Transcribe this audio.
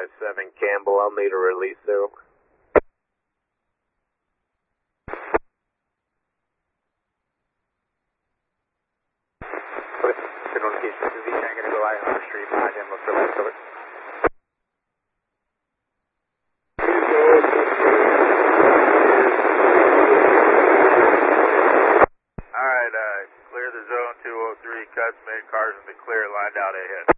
557 Campbell, I'll need a release there. Good notification to V, I'm going to go eye on the street behind him, look for light cover. Alright, clear the zone 203, cuts made, cars in the clear, lined out ahead.